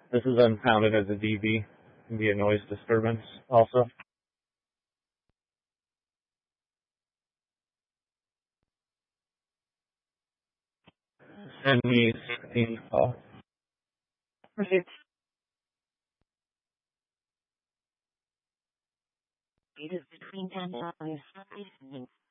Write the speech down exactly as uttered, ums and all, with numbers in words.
This is then counted as a D B. Can be a noise disturbance also. Send me sixteen call. Right. It is between ten dollars and